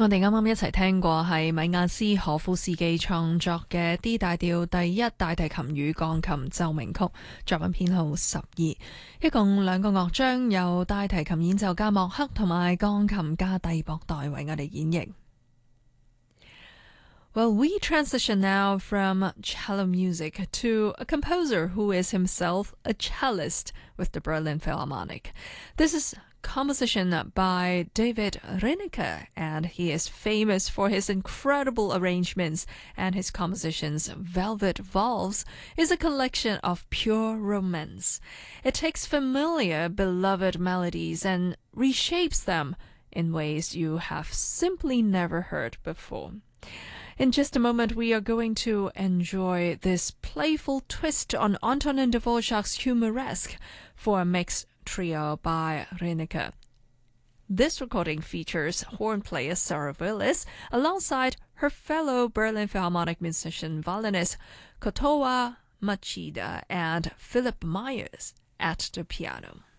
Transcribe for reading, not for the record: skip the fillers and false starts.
我哋啱啱一齊聽過係米亞斯可夫斯基創作嘅 D 大調第一大提琴與鋼琴奏鳴曲，作品編號12，一共兩個樂章，由大提琴演奏家莫克同埋鋼琴家蒂博代為我哋演繹。Well, we transition now from cello music to a composer who is himself a cellist with the Berlin Philharmonic. This is composition by David Reinecke, and he is famous for his incredible arrangements, and his compositions Velvet Valves is a collection of pure romance. It takes familiar, beloved melodies and reshapes them in ways you have simply never heard before.In just a moment, we are going to enjoy this playful twist on Antonin Dvorak's Humoresque for a mixed trio by Reinecke. This recording features horn player Sarah Willis alongside her fellow Berlin Philharmonic musician violinist Kotowa Machida and Philip Myers at the piano.